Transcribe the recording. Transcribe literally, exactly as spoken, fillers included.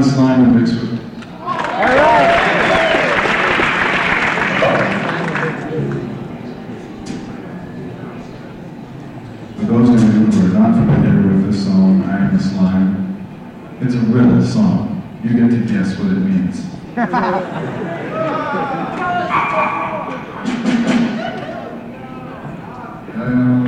Agnes Lyman of Bixford. All right. For those of you who are not familiar with this song, Agnes Lyman, it's a riddle song. You get to guess what it means. um,